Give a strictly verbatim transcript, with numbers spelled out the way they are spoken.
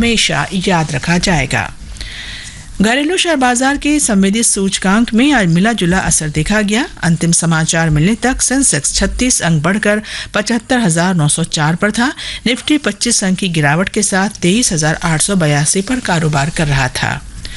हमेशा याद रखा जाएगा। घरेलू शेयर बाजार के संवेदी सूचकांक में आज मिला जुला असर देखा गया। अंतिम समाचार मिलने तक सेंसेक्स छत्तीस अंक बढ़कर पचहत्तर हजार नौ सौ चार पर था। निफ्टी पच्चीस अंक की गिरावट के साथ तेईस हजार आठ सौ बयासी पर कारोबार कर रहा था।